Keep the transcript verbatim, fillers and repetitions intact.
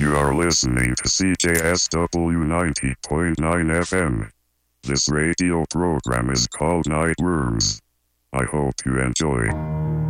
You are listening to C J S W ninety point nine F M. This radio program is called Night Worms. I hope you enjoy.